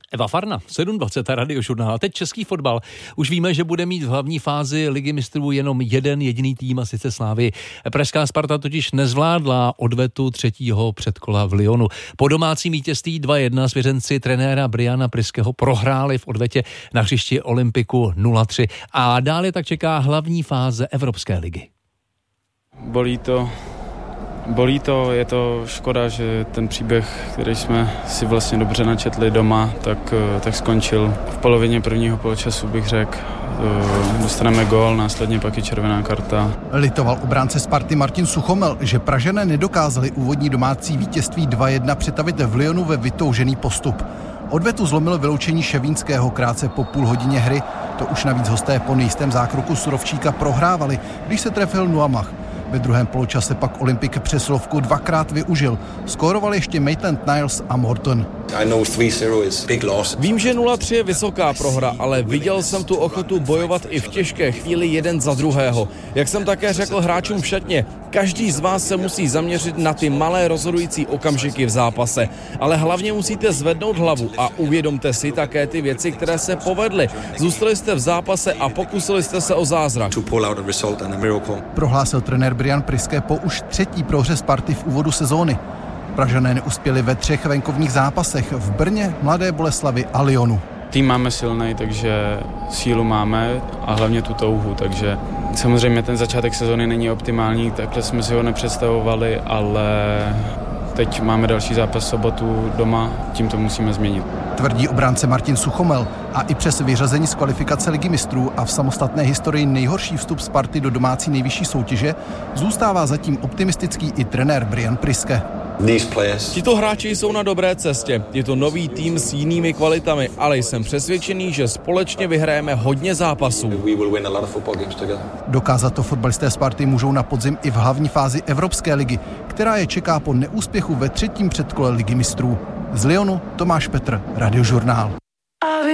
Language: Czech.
Eva Farna, 7:20 Radiožurnál. Teď český fotbal. Už víme, že bude mít v hlavní fázi Ligy mistrů jenom jeden jediný tým, a sice Slavii. Pražská Sparta totiž nezvládla odvetu třetího předkola v Lyonu. Po domácím vítězství 2-1 svěřenci trenéra Briana Priského prohráli v odvetě na hřišti Olympiku 0-3. A dále tak čeká hlavní fáze Evropské ligy. Bolí to, je to škoda, že ten příběh, který jsme si vlastně dobře načetli doma, tak skončil. V polovině prvního poločasu bych řekl, dostaneme gól, následně pak i červená karta. Litoval obránce Sparty Martin Suchomel, že Pražané nedokázali úvodní domácí vítězství 2-1 přetavit v Lyonu ve vytoužený postup. Odvetu zlomilo vyloučení Ševínského krátce po půl hodině hry. To už navíc hosté po nejistém zákroku Surovčíka prohrávali, když se trefil Nuamach. Ve druhém poločase pak Olympik přesilovku dvakrát využil. Skórovali ještě Maitland Niles a Morton. Vím, že 0-3 je vysoká prohra, ale viděl jsem tu ochotu bojovat i v těžké chvíli jeden za druhého. Jak jsem také řekl hráčům v šatně, každý z vás se musí zaměřit na ty malé rozhodující okamžiky v zápase. Ale hlavně musíte zvednout hlavu a uvědomte si také ty věci, které se povedly. Zůstali jste v zápase a pokusili jste se o zázrak. Prohlásil trenér Brian Priske po už třetí prohře Sparty v úvodu sezóny. Pražané neuspěli ve 3 venkovních zápasech v Brně, Mladé Boleslavi a Lyonu. Tým máme silný, takže sílu máme a hlavně tu touhu, takže samozřejmě ten začátek sezóny není optimální, takhle jsme si ho nepředstavovali, ale teď máme další zápas sobotu doma, tím to musíme změnit. Tvrdí obránce Martin Suchomel a i přes vyřazení z kvalifikace Ligy mistrů a v samostatné historii nejhorší vstup Sparty do domácí nejvyšší soutěže zůstává zatím optimistický i trenér Brian Priske. Tito hráči jsou na dobré cestě. Je to nový tým s jinými kvalitami, ale jsem přesvědčený, že společně vyhrajeme hodně zápasů. Dokázat to fotbalisté Sparty můžou na podzim i v hlavní fázi Evropské ligy, která je čeká po neúspěchu ve 3. předkole Ligy mistrů. Z Lyonu Tomáš Petr, Radiožurnál.